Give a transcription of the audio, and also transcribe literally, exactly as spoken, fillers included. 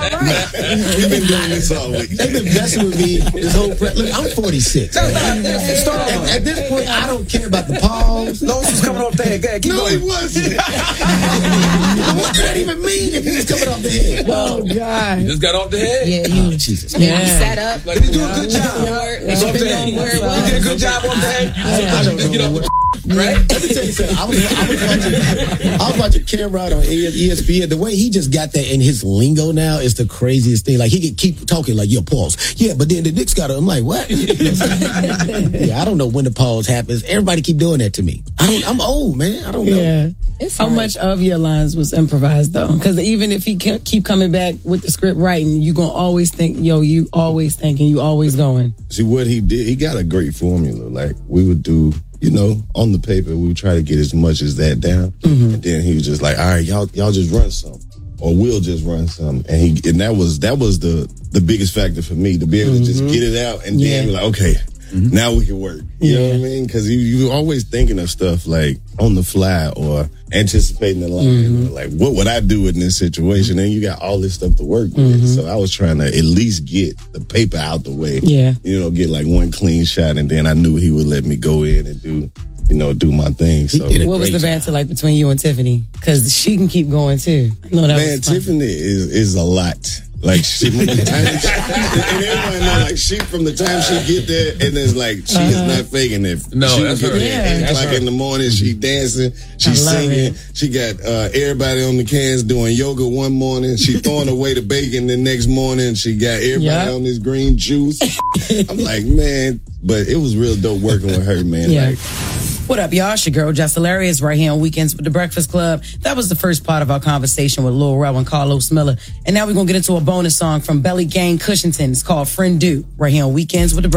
right. We've been doing this all week. They've been messing with me this whole pre- Look, I'm forty-six. At, at this point, I don't care about the pause. Los was coming off the head. Go ahead, keep No, going. he wasn't. What does that even mean if he's coming off the head? Oh, God. You just got off the head? Yeah, you, Oh, Jesus. yeah. You sat up. Like, Did he do a good job? It's off the head. Where it You was. did a good job off the head. I don't know. Get off the Right? Let me tell you something. I was, I was watching, I was watching Cameron on E S P N. The way he just got that in his lingo now is the craziest thing. Like, he could keep talking like, yo, pause. Yeah, but then the Knicks got it. I'm like, what? Yeah, I don't know when the pause happens. Everybody keep doing that to me. I don't, I'm old, man. I don't know. Yeah. It's How hard. much of your lines was improvised, though? Because even if he ke- keep coming back with the script writing, you going to always think, yo, you always thinking, you always going. See, what he did, he got a great formula. Like, we would do, you know, on the paper, we would try to get as much as that down. Mm-hmm. And then he was just like, all right, y'all y'all just run some. Or we'll just run some. And he and that was that was the, the biggest factor for me, to be able mm-hmm. to just get it out and Yeah. then be like, okay, mm-hmm. now we can work. You Yeah. know what I mean? Because you, you're always thinking of stuff like on the fly or anticipating the line. Mm-hmm. Or like, what would I do in this situation? And you got all this stuff to work with. Mm-hmm. So I was trying to at least get the paper out the way. Yeah. You know, get like one clean shot, and then I knew he would let me go in and do, you know, do my thing. So, did it. What was Great the banter like between you and Tiffany? Because she can keep going, too. I know that man, was fun. Tiffany is is a lot. Like, she, from the time she, and everybody know, like, she, from the time she get there, and it's like, she is not faking it. No, she that's get her. there Yeah. at eight That's o'clock her. in the morning, she dancing, I she love singing, it. she got uh, everybody on the cans doing yoga one morning, she throwing away the bacon the next morning, she got everybody Yep. on this green juice. I'm like, man, but it was real dope working with her, man. Yeah. Like, What up, y'all? It's your girl, Jess Hilarious, right here on Weekends with the Breakfast Club. That was the first part of our conversation with Lil Rel and Carlos Miller. And now we're going to get into a bonus song from Belly Gang Cushington. It's called Friend Do, right here on Weekends with the Breakfast